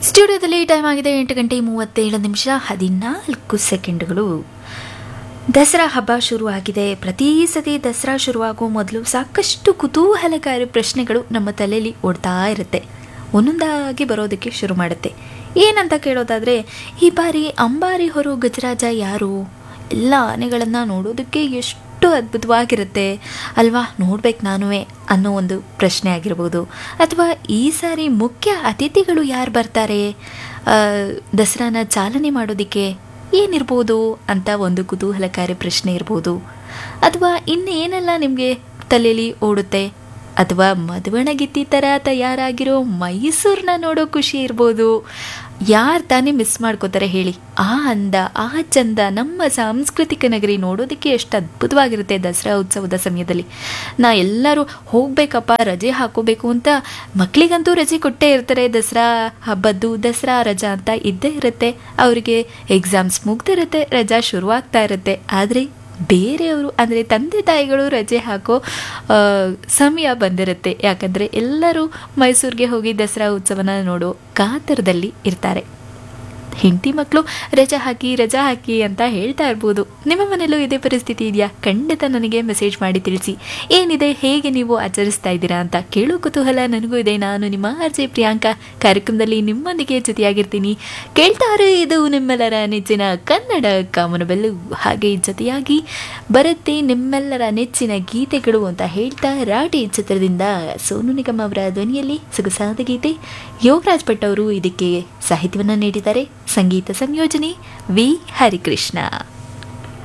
ಸ್ಟುಡಿಯೋದಲ್ಲಿ ಟೈಮ್ ಆಗಿದೆ 8 ಗಂಟೆ 37 ನಿಮಿಷ 14 ಸೆಕೆಂಡುಗಳು. ದಸರಾ ಹಬ್ಬ ಶುರುವಾಗಿದೆ. ಪ್ರತಿ ಸತಿ ದಸರಾ ಶುರುವಾಗೋ ಮೊದಲು ಸಾಕಷ್ಟು ಕುತೂಹಲಕಾರಿ ಪ್ರಶ್ನೆಗಳು ನಮ್ಮ ತಲೆಯಲ್ಲಿ ಓಡ್ತಾ ಇರುತ್ತೆ. ಒಂದೊಂದಾಗಿ ಬರೋದಕ್ಕೆ ಶುರು ಮಾಡುತ್ತೆ. ಏನಂತ ಕೇಳೋದಾದರೆ, ಈ ಬಾರಿ ಅಂಬಾರಿ ಹೊರೋ ಗಜರಾಜ ಯಾರು? ಎಲ್ಲ ಆನೆಗಳನ್ನು ನೋಡೋದಕ್ಕೆ ಎಷ್ಟು ಅದ್ಭುತವಾಗಿರುತ್ತೆ ಅಲ್ವಾ, ನೋಡ್ಬೇಕು ನಾನುವೇ ಅನ್ನೋ ಒಂದು ಪ್ರಶ್ನೆ ಆಗಿರ್ಬೋದು. ಅಥವಾ ಈ ಸಾರಿ ಮುಖ್ಯ ಅತಿಥಿಗಳು ಯಾರು ಬರ್ತಾರೆ, ದಸರಾನ ಚಾಲನೆ ಮಾಡೋದಕ್ಕೆ ಏನಿರ್ಬೋದು ಅಂತ ಒಂದು ಕುತೂಹಲಕಾರಿ ಪ್ರಶ್ನೆ ಇರ್ಬೋದು. ಅಥವಾ ಇನ್ನೇನೆಲ್ಲ ನಿಮಗೆ ತಲೆಯಲ್ಲಿ ಓಡುತ್ತೆ. ಅಥವಾ ಮದುವಣಗಿತ್ತಿ ಥರ ತಯಾರಾಗಿರೋ ಮೈಸೂರನ್ನ ನೋಡೋ ಖುಷಿ ಇರ್ಬೋದು. ಯಾರು ತಾನೇ ಮಿಸ್ ಮಾಡ್ಕೋತಾರೆ ಹೇಳಿ? ಆ ಅಂದ, ಆ ಚಂದ, ನಮ್ಮ ಸಾಂಸ್ಕೃತಿಕ ನಗರಿ ನೋಡೋದಕ್ಕೆ ಎಷ್ಟು ಅದ್ಭುತವಾಗಿರುತ್ತೆ ದಸರಾ ಉತ್ಸವದ ಸಮಯದಲ್ಲಿ. ಎಲ್ಲರೂ ಹೋಗಬೇಕಪ್ಪ, ರಜೆ ಹಾಕೋಬೇಕು ಅಂತ ಮಕ್ಕಳಿಗಂತೂ ರಜೆ ಕೊಟ್ಟೇ ಇರ್ತಾರೆ. ದಸರಾ ಹಬ್ಬದ್ದು ದಸರಾ ರಜಾ ಅಂತ ಇದ್ದೇ ಇರುತ್ತೆ. ಅವರಿಗೆ ಎಕ್ಸಾಮ್ಸ್ ಮುಗ್ದಿರುತ್ತೆ, ರಜಾ ಶುರುವಾಗ್ತಾ ಇರುತ್ತೆ. ಆದರೆ ಬೇರೆಯವರು ಅಂದರೆ ತಂದೆ ತಾಯಿಗಳು ರಜೆ ಹಾಕೋ ಸಮಯ ಬಂದಿರುತ್ತೆ. ಯಾಕಂದರೆ ಎಲ್ಲರೂ ಮೈಸೂರಿಗೆ ಹೋಗಿ ದಸರಾ ಉತ್ಸವನ ನೋಡೋ ಕಾತರದಲ್ಲಿ ಇರ್ತಾರೆ. ಹೆಂಡತಿ ಮಕ್ಕಳು ರಜಾ ಹಾಕಿ ಅಂತ ಹೇಳ್ತಾ ಇರ್ಬೋದು. ನಿಮ್ಮ ಮನೆಯಲ್ಲೂ ಇದೇ ಪರಿಸ್ಥಿತಿ ಇದೆಯಾ? ಖಂಡಿತ ನನಗೆ ಮೆಸೇಜ್ ಮಾಡಿ ತಿಳಿಸಿ. ಏನಿದೆ, ಹೇಗೆ ನೀವು ಆಚರಿಸ್ತಾ ಇದ್ದೀರಾ ಅಂತ ಕೇಳೋ ಕುತೂಹಲ ನನಗೂ ಇದೆ. ನಾನು ನಿಮ್ಮ RJ ಪ್ರಿಯಾಂಕಾ ಕಾರ್ಯಕ್ರಮದಲ್ಲಿ ನಿಮ್ಮೊಂದಿಗೆ ಜೊತೆಯಾಗಿರ್ತೀನಿ. ಕೇಳ್ತಾರೆ, ಇದು ನಿಮ್ಮೆಲ್ಲರ ನೆಚ್ಚಿನ ಕನ್ನಡ ಕಾಮನಬೆಲ್ಲು. ಹಾಗೆ ಜೊತೆಯಾಗಿ ಬರುತ್ತೆ ನಿಮ್ಮೆಲ್ಲರ ನೆಚ್ಚಿನ ಗೀತೆಗಳು ಅಂತ ಹೇಳ್ತಾ, ರಾಟಿ ಚಿತ್ರದಿಂದ ಸೋನು ನಿಗಮ್ ಅವರ ಧ್ವನಿಯಲ್ಲಿ ಸೊಗಸಾದ ಗೀತೆ. ಯೋಗರಾಜ್ ಭಟ್ ಅವರು ಇದಕ್ಕೆ ಸಾಹಿತ್ಯವನ್ನು ನೀಡಿದ್ದಾರೆ. ಸಂಗೀತ ಸಂಯೋಜನೆ ವಿ ಹರಿಕೃಷ್ಣ.